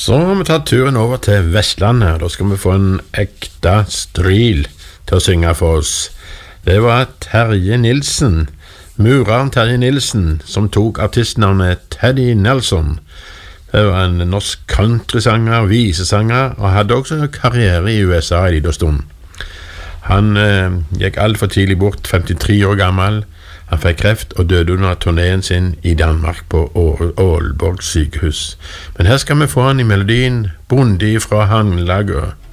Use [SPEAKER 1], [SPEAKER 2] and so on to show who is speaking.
[SPEAKER 1] Så har vi tatt turen over til Vestlandet. Da skal vi få en ekte stril til å synge for oss. Det var Terje Nilsen, mureren Terje Nilsen, som tok artistnavnet Teddy Nelson. Det var en norsk countrysanger, visesanger, og hadde også en karriere i USA i liten stund. Han gikk alt for tidlig bort, 53 år gammel. Han fikk kreft og døde under turneen sin i Danmark på Aalborg sykehus. Men her skal vi få han i melodien Bondi fra Handlaget.